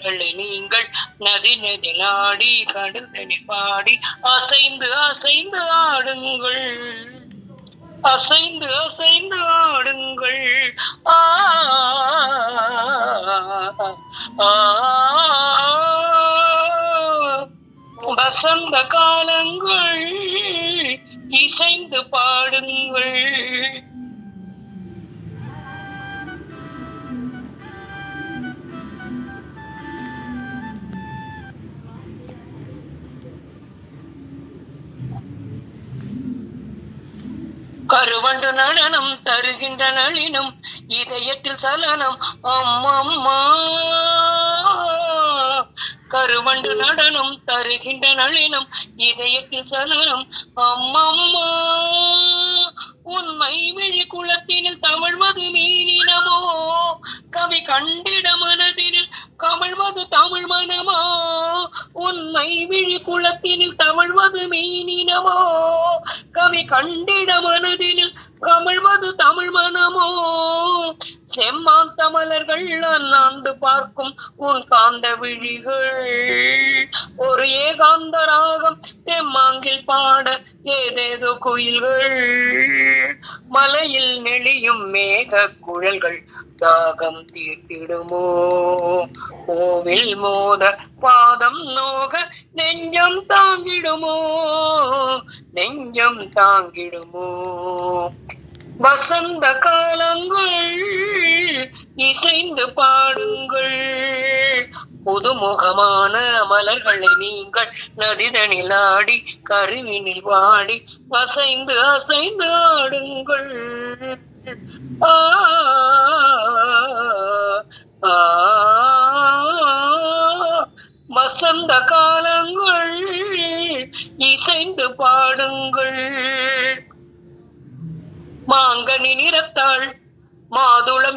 மலர்களை நீங்கள் நதி நதி நாடி கடல் நதி பாடி அசைந்து அசைந்து ஆடுங்கள், அசைந்து அசைந்து ஆடுங்கள். ஆ வசந்த காலங்கள் இசைந்து பாடுங்கள். கருவண்டு நடனம் தருகின்ற நளினம் இதயத்தில் சலனம் அம்மம்மா. கருவண்டு நடனம் தருகின்ற நளினம் இதயத்தில் சலனம் அம்மம்மா. உண்மை விழி குளத்தினில் தமிழ்வது மீனினமோ, கவி கண்டிட மனதினில் கமிழ்வது தமிழ் மனமோ. உண்மை விழி குளத்தினில் தமிழ்வது மீனினமோ, கவி கண்டிட மனதினில் கமிழ்வது தமிழ் மனமோ. செம்மான் தமிழர்கள் அண்ணாந்து பார்க்கும் உன் காந்த விழிகள், ஒரு ஏகாந்த ராகம் தெம்மாங்கில் பாட ஏதேதோ குயில்கள். மலையில் நெளியும் மேக குழல்கள் தாகம் தீர்த்திடுமோ, கோவில் மோத பாதம் நோக நெஞ்சம் தாங்கிடுமோ, நெஞ்சம் தாங்கிடுமோ. வசந்த காலங்கள் இசைந்து பாடுங்கள், புதுமுகமான மலர்களை நீங்கள் நதிதனில் ஆடி கருவினில் வாடி அசைந்து அசைந்து ஆடுங்கள். ஆ வசந்த காலங்கள் இசைந்து பாடுங்கள். மாங்கனி நிறத்தாள் மாதுளம்